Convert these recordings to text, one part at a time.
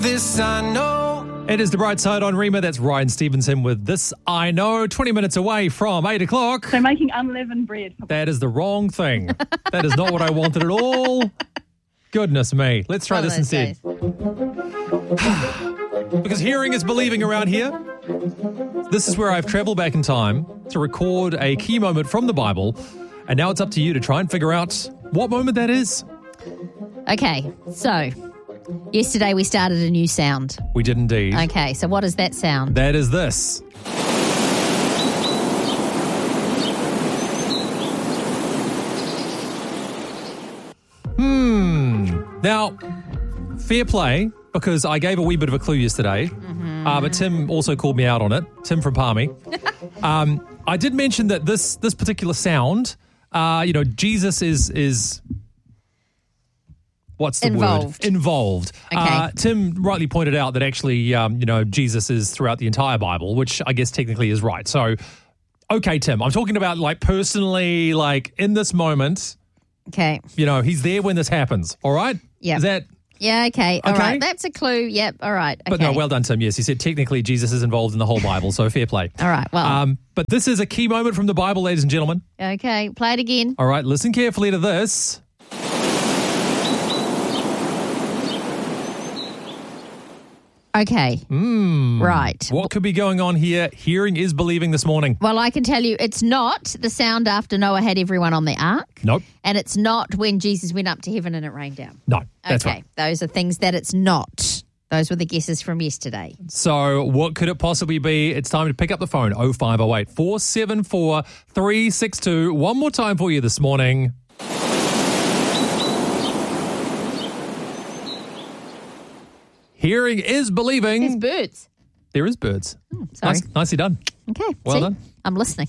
This I know. It is The Bright Side on Rima. That's Ryan Stevenson with This I Know. 20 minutes away from 8 o'clock. So making unleavened bread. That is the wrong thing. That is not what I wanted at all. Goodness me. Let's try this instead. Because hearing is believing around here. This is where I've traveled back in time to record a key moment from the Bible. And now it's up to you to try and figure out what moment that is. Okay, so yesterday we started a new sound. We did indeed. Okay, so what is that sound? That is this. Now, fair play, because I gave a wee bit of a clue yesterday, but Tim also called me out on it. Tim from Palmy. I did mention that this particular sound, Jesus is what's the Involved. word? Involved. Okay. Tim rightly pointed out that actually, Jesus is throughout the entire Bible, which I guess technically is right. So, okay, Tim, I'm talking about personally, in this moment. Okay. He's there when this happens. All right? Yep. Is that... Yeah, okay. All Okay. right. That's a clue. Yep. All right. Okay. But no, well done, Tim. Yes, he said technically Jesus is involved in the whole Bible, so fair play. All right. Well. But this is a key moment from the Bible, ladies and gentlemen. Okay. Play it again. All right, listen carefully to this. Okay. Right. What could be going on here? Hearing is believing this morning. Well, I can tell you it's not the sound after Noah had everyone on the ark. Nope. And it's not when Jesus went up to heaven and it rained down. No, that's Okay. right. Those are things that it's not. Those were the guesses from yesterday. So what could it possibly be? It's time to pick up the phone, 0508 474 362. One more time for you this morning. Hearing is believing. There's birds. There is birds. Sorry. Nicely done. Okay. Well see? done. I'm listening.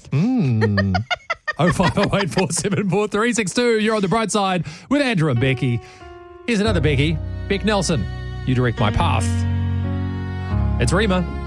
0508 474 362. You're on the bright side with Andrew and Becky. Here's another Becky. Beck Nelson. You direct my path. It's Rima.